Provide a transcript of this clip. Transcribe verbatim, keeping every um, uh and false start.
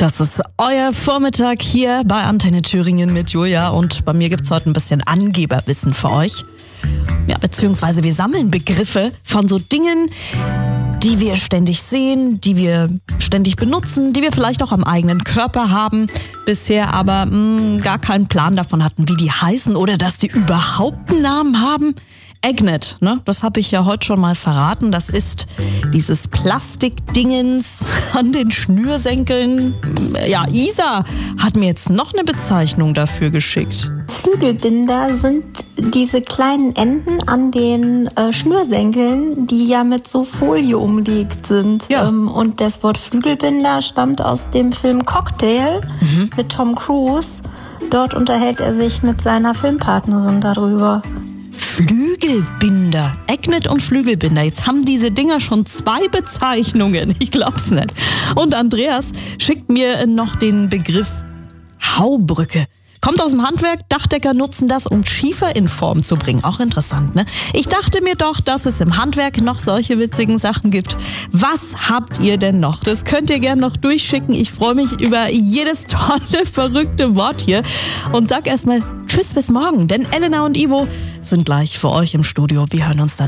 Das ist euer Vormittag hier bei Antenne Thüringen mit Julia und bei mir gibt's heute ein bisschen Angeberwissen für euch. Ja, beziehungsweise wir sammeln Begriffe von so Dingen, die wir ständig sehen, die wir ständig benutzen, die wir vielleicht auch am eigenen Körper haben, bisher aber mh, gar keinen Plan davon hatten, wie die heißen oder dass die überhaupt einen Namen haben. Agnet, ne? Das habe ich ja heute schon mal verraten. Das ist dieses Plastikdingens an den Schnürsenkeln. Ja, Isa hat mir jetzt noch eine Bezeichnung dafür geschickt. Flügelbinder sind diese kleinen Enden an den äh, Schnürsenkeln, die ja mit so Folie umlegt sind. Ja. Ähm, und das Wort Flügelbinder stammt aus dem Film Cocktail mhm. mit Tom Cruise. Dort unterhält er sich mit seiner Filmpartnerin darüber. Flügelbinder. Agnet und Flügelbinder. Jetzt haben diese Dinger schon zwei Bezeichnungen. Ich glaub's nicht. Und Andreas schickt mir noch den Begriff Haubrücke. Kommt aus dem Handwerk, Dachdecker nutzen das, um Schiefer in Form zu bringen. Auch interessant, ne? Ich dachte mir doch, dass es im Handwerk noch solche witzigen Sachen gibt. Was habt ihr denn noch? Das könnt ihr gerne noch durchschicken. Ich freue mich über jedes tolle, verrückte Wort hier. Und sag erstmal Tschüss bis morgen, denn Elena und Ivo sind gleich für euch im Studio. Wir hören uns dann.